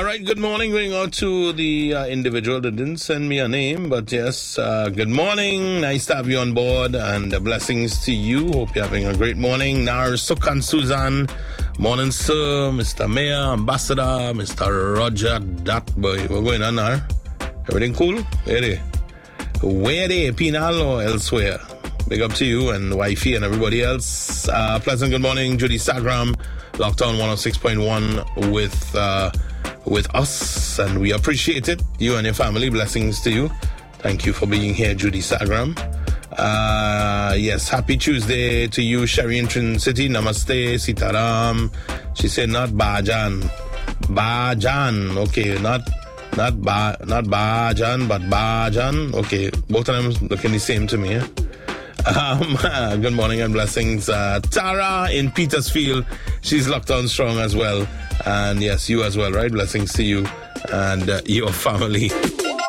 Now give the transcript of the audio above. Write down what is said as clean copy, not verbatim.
right, good morning. Going out to the individual that didn't send me a name, but yes, good morning. Nice to have you on board, and blessings to you. Hope you're having a great morning. Nar Sukan Susan, morning sir, Mr. Mayor, Ambassador, Mr. Roger, that boy. We're going on now. Everything cool? Where they? Penal or elsewhere? Big up to you and wifey and everybody else. Pleasant good morning, Judy Sagram, Lockdown 106.1 with us, and we appreciate it. You and your family, blessings to you. Thank you for being here, Judy Sagram. Yes, happy Tuesday to you, Sherry in Trin City. Namaste, Sitaram. She said not Bajan. Bajan. Okay, not Bajan, but Bajan. Okay, both of them looking the same to me. Good morning and blessings. Tara in Petersfield, she's locked on strong as well. And yes, you as well, right? Blessings to you and your family.